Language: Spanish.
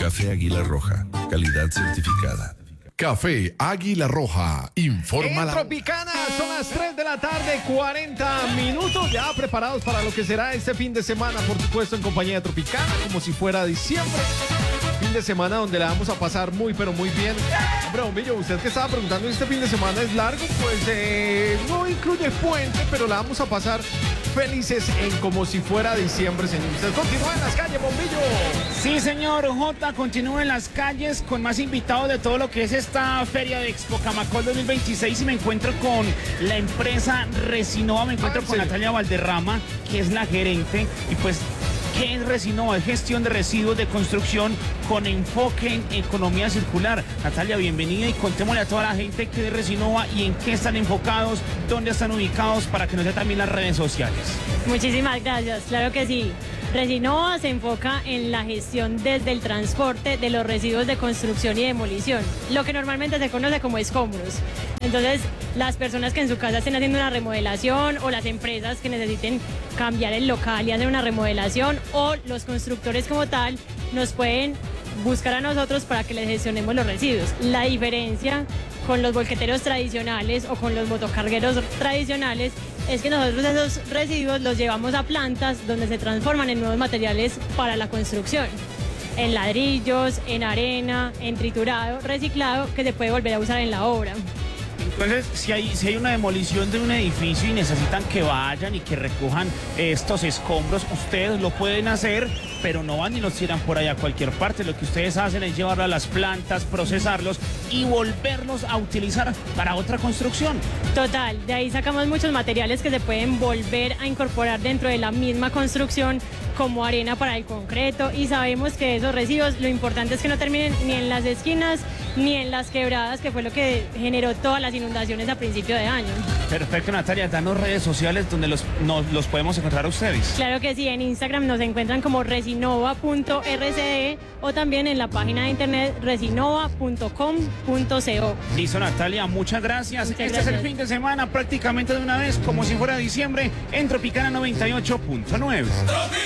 Café Águila Roja, calidad certificada. Café Águila Roja, informa En la... Tropicana son las 3 de la tarde, 40 minutos, ya preparados para lo que será este fin de semana, por supuesto en compañía de Tropicana, como si fuera diciembre. Fin de semana donde la vamos a pasar muy, pero muy bien. Hombre, Bombillo, usted que estaba preguntando, ¿este fin de semana es largo? Pues no incluye puente, pero la vamos a pasar felices en como si fuera diciembre, señor. Usted continúa en las calles, Bombillo. Sí, señor J, continúo en las calles con más invitados de todo lo que es esta feria de Expo Camacol 2026 y me encuentro con la empresa Resinova, me encuentro con Natalia Valderrama, que es la gerente, y pues, ¿qué es Resinova? Es gestión de residuos de construcción con enfoque en economía circular. Natalia, bienvenida y contémosle a toda la gente qué es Resinova y en qué están enfocados, dónde están ubicados para que nos dé también las redes sociales. Muchísimas gracias, claro que sí. Resinova se enfoca en la gestión desde el transporte de los residuos de construcción y demolición, lo que normalmente se conoce como escombros. Entonces, las personas que en su casa estén haciendo una remodelación o las empresas que necesiten cambiar el local y hacer una remodelación o los constructores como tal, nos pueden buscar a nosotros para que les gestionemos los residuos. La diferencia con los volqueteros tradicionales o con los motocargueros tradicionales es que nosotros esos residuos los llevamos a plantas donde se transforman en nuevos materiales para la construcción, en ladrillos, en arena, en triturado, reciclado, que se puede volver a usar en la obra. Entonces, si hay una demolición de un edificio y necesitan que vayan y que recojan estos escombros, ustedes lo pueden hacer, pero no van y los tiran por allá a cualquier parte. Lo que ustedes hacen es llevarlo a las plantas, procesarlos y volverlos a utilizar para otra construcción. Total, de ahí sacamos muchos materiales que se pueden volver a incorporar dentro de la misma construcción, como arena para el concreto, y sabemos que esos residuos lo importante es que no terminen ni en las esquinas ni en las quebradas, que fue lo que generó todas las inundaciones a principio de año. Perfecto, Natalia, danos redes sociales donde los podemos encontrar a ustedes. Claro que sí, en Instagram nos encuentran como resinova.rce o también en la página de internet resinova.com.co. Listo, Natalia, muchas gracias. Muchas Este gracias. es el fin de semana prácticamente de una vez, como si fuera diciembre, en Tropicana 98.9.